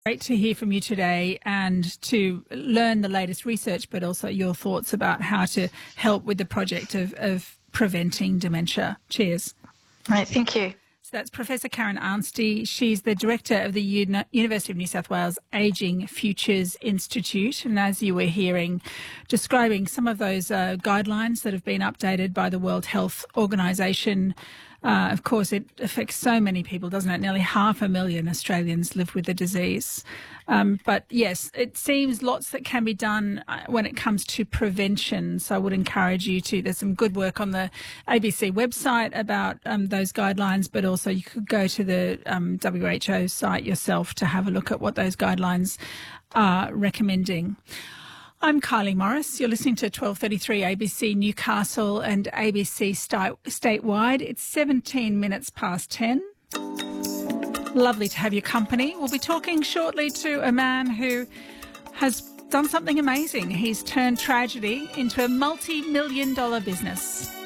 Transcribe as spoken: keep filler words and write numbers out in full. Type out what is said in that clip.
Great to hear from you today and to learn the latest research, but also your thoughts about how to help with the project of, of preventing dementia. Cheers. Right, thank you. So that's Professor Karen Arnsty. She's the director of the Uni- University of New South Wales Ageing Futures Institute. And as you were hearing, describing some of those uh, guidelines that have been updated by the World Health Organisation. Uh, of course, it affects so many people, doesn't it? Nearly half a million Australians live with the disease. Um, but yes, it seems lots that can be done uh, when it comes to prevention. So I would encourage you to, there's some good work on the A B C website about um, those guidelines, but also you could go to the um, W H O site yourself to have a look at what those guidelines are recommending. I'm Kylie Morris. You're listening to twelve thirty-three A B C Newcastle and A B C sti- statewide. It's seventeen minutes past ten. Lovely to have your company. We'll be talking shortly to a man who has done something amazing. He's turned tragedy into a multi-million dollar business.